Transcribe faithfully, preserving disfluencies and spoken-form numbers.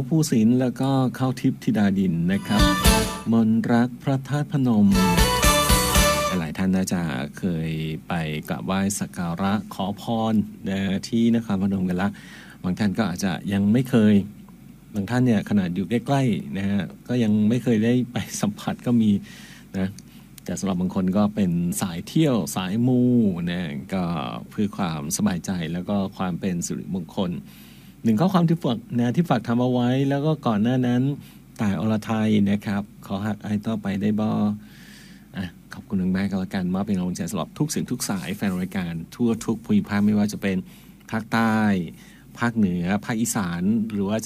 ภูสินทร์แล้วก็เข้าทิพย์ธิดาดินนะครับมนรักพระธาตุพนมหลายท่านน่าจะเคยไปกราบไหว้สักการะขอพรนะที่นครพนมกันละบางท่านก็อาจจะยังไม่เคยบางท่านเนี่ยขนาดอยู่ใกล้ๆนะฮะก็ยังไม่เคยได้ไปสัมผัสก็มีนะแต่สำหรับบางคนก็เป็นสายเที่ยวสายมูนะก็เพื่อความสบายใจแล้วก็ความเป็นสิริมงคลหนึ่งข้อความที่ฝากนะที่ฝากทำเอาไว้แล้วก็ก่อนหน้านั้นต่ายอรไทยนะครับขอหักไอต่อไปได้บ่อ่ะขอบคุณมากๆก็แล้วกันมาเป็นกำลังใจสำหรับทุกเสียงทุกสายแฟนรายการทั่วทุกภูมิภาคไม่ว่าจะเป็นภาคใต้ภาคเหนือภาคอีสานหรือว่า